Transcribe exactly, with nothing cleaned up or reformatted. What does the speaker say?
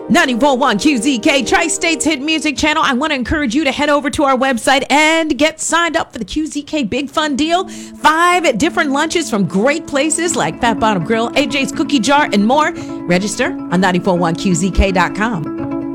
ninety-four point one Q Z K, Tri-State's hit music channel. I want to encourage you to head over to our website and get signed up for the Q Z K Big Fun Deal. Five different lunches from great places like Fat Bottom Grill, A J's Cookie Jar, and more. Register on ninety-four point one Q Z K dot com.